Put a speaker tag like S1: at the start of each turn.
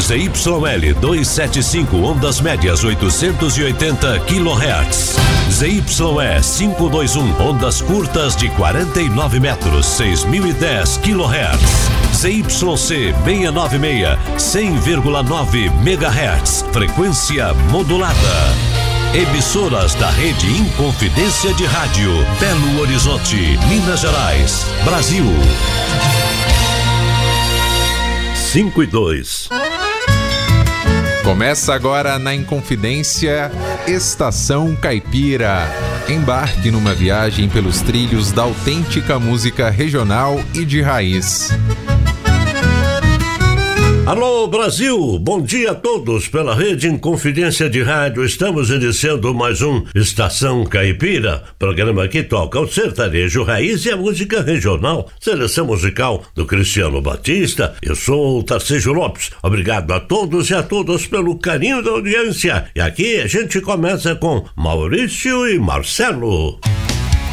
S1: ZYL 275 ondas médias 880 kHz. ZYE 521 ondas curtas de 49 metros 6010 kHz. ZYC 696 100,9 MHz. Frequência modulada. Emissoras da Rede Inconfidência de Rádio, Belo Horizonte, Minas Gerais, Brasil. 5:02.
S2: Começa agora na Inconfidência, Estação Caipira. Embarque numa viagem pelos trilhos da autêntica música regional e de raiz.
S1: Alô Brasil, bom dia a todos pela Rede Inconfidência de Rádio. Estamos iniciando mais um Estação Caipira, programa que toca o sertanejo raiz e a música regional. Seleção musical do Cristiano Batista. Eu sou o Tarcísio Lopes. Obrigado a todos e a todas pelo carinho da audiência. E aqui a gente começa com Maurício e Marcelo.